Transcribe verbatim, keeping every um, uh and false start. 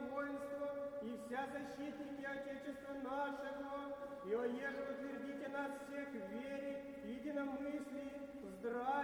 воинство и вся защитники Отечества нашего, и оеже утвердите нас всех в вере, единомыслии, здравии,